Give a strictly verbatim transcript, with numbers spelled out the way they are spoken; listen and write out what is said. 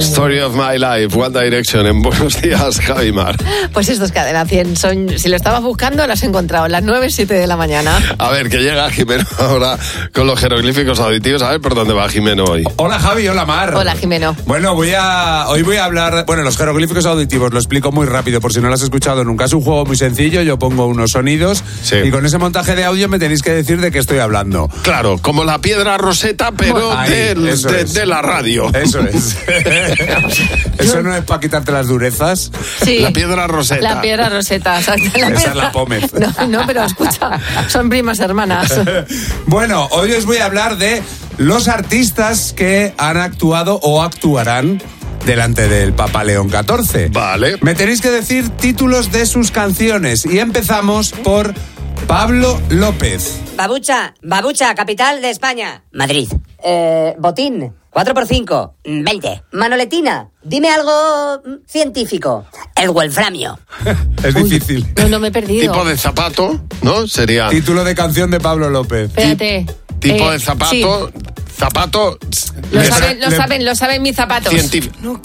Story of My Life, One Direction, en Buenos Días, Javi Mar. Pues esto es Cadena cien. Son, si lo estabas buscando, lo has encontrado. Las nueve, siete de la mañana. A ver, que llega Jimeno ahora con los jeroglíficos auditivos. A ver por dónde va Jimeno hoy. Hola Javi, hola Mar. Hola Jimeno. Bueno, voy a hoy voy a hablar, bueno, los jeroglíficos auditivos, lo explico muy rápido por si no lo has escuchado nunca. Es un juego muy sencillo, yo pongo unos sonidos sí. y con ese montaje de audio me tenéis que decir de qué estoy hablando. Claro, como la piedra roseta, pero Ahí, de, de, es. de la radio. Eso es. Eso no es para quitarte las durezas. Sí. La piedra roseta. La piedra roseta. O sea, la Esa piedra... es la Pómez. No, no, pero escucha, son primas hermanas. Bueno, hoy os voy a hablar de los artistas que han actuado o actuarán delante del Papa León catorce. Vale. Me tenéis que decir títulos de sus canciones y empezamos por Pablo López. Babucha, Babucha, capital de España. Madrid. Eh, botín, cuatro por cinco, veinte. Manoletina, dime algo científico. El wolframio. Es Uy, difícil. No, no me he perdido. Tipo de zapato, ¿no? Sería Título de canción de Pablo López. Espérate. tipo Eh, de zapato. sí. Zapato. Lo le- saben, lo le- saben, lo saben mis zapatos. científico.